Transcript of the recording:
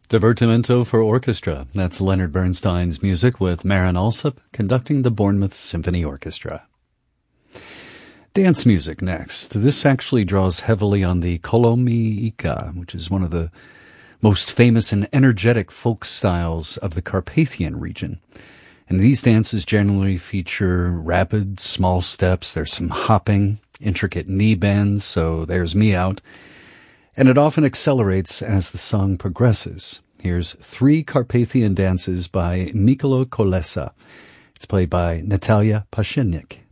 Divertimento for orchestra. That's Leonard Bernstein's music with Marin Alsop conducting the Bournemouth Symphony Orchestra. Dance music next. This actually draws heavily on the Kolomiika, which is one of the most famous and energetic folk styles of the Carpathian region. And these dances generally feature rapid, small steps. There's some hopping, intricate knee bends, so there's me out. And it often accelerates as the song progresses. Here's 3 Carpathian dances by Mikolo Kolesa. It's played by Natalia Pashenik.